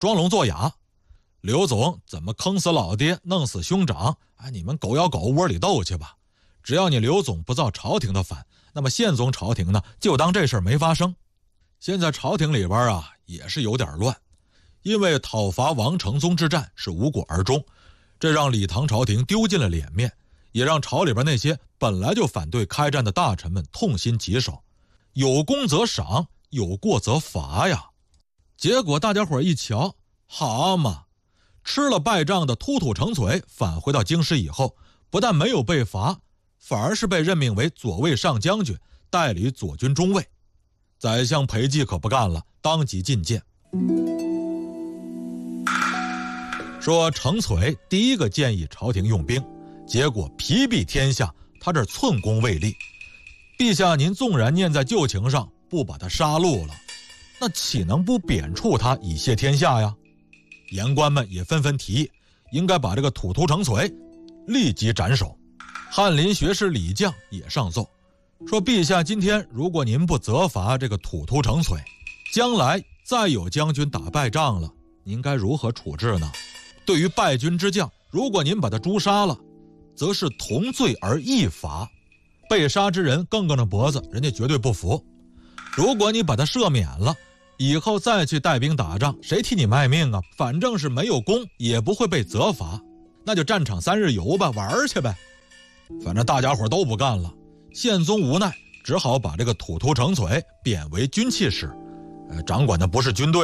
装聋作哑。刘总怎么坑死老爹，弄死兄长？你们狗咬狗，窝里斗去吧。只要你刘总不造朝廷的反，那么宪宗朝廷呢，就当这事儿没发生。现在朝廷里边也是有点乱，因为讨伐王承宗之战是无果而终，这让李唐朝廷丢尽了脸面，也让朝里边那些本来就反对开战的大臣们痛心疾首。有功则赏，有过则罚呀。结果大家伙一瞧，好嘛，吃了败仗的突突成璀返回到京师以后，不但没有被罚，反而是被任命为左卫上将军，代理左军中尉。宰相裴寂可不干了，当即进谏，说成璀第一个建议朝廷用兵，结果疲弊天下，他这寸功未立。陛下您纵然念在旧情上，不把他杀戮了，那岂能不贬黜他以谢天下呀？言官们也纷纷提议，应该把这个土突成璀立即斩首。翰林学士李绛也上奏，说陛下今天如果您不责罚这个土突成璀，将来再有将军打败仗了，您该如何处置呢？对于败军之将，如果您把他诛杀了，则是同罪而异罚，被杀之人更着脖子，人家绝对不服。如果你把他赦免了，以后再去带兵打仗，谁替你卖命啊？反正是没有功，也不会被责罚，那就战场3日游吧，玩去呗。反正大家伙都不干了，宪宗无奈，只好把这个土突成璀贬为军器使，掌管的不是军队